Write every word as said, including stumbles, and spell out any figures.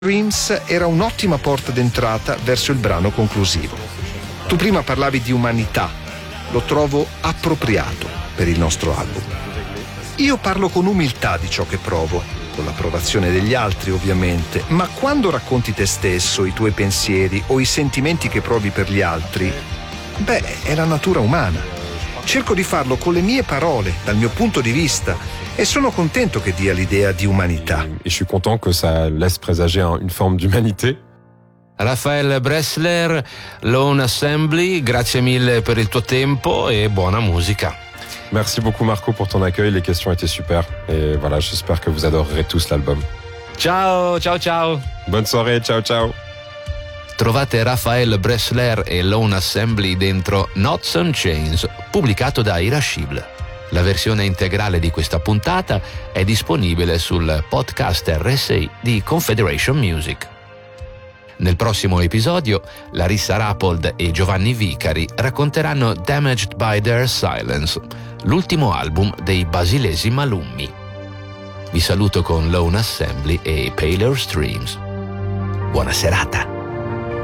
Dreams era un'ottima porta d'entrata verso il brano conclusivo. Tu prima parlavi di umanità, lo trovo appropriato per il nostro album. Io parlo con umiltà di ciò che provo, con l'approvazione degli altri ovviamente, ma quando racconti te stesso, i tuoi pensieri o i sentimenti che provi per gli altri, beh, è la natura umana. Cerco di farlo con le mie parole, dal mio punto di vista, e sono contento che dia l'idea di umanità. Et je suis content que ça laisse présager une forme d'humanité. Raphael Bressler, Lone Assembly, grazie mille per il tuo tempo e buona musica. Merci beaucoup Marco pour ton accueil, les questions étaient super. Et voilà, j'espère que vous adorerez tous l'album. Ciao, ciao, ciao. Bonne soirée, ciao ciao. Trovate Raphael Bressler e Lone Assembly dentro Knots and Chains, pubblicato da Irascible. La versione integrale di questa puntata è disponibile sul podcast R S I di Confederation Music. Nel prossimo episodio, Larissa Rapold e Giovanni Vicari racconteranno Damaged by Their Silence, l'ultimo album dei basilesi Malummi. Vi saluto con Lone Assembly e Paler Streams. Buona serata!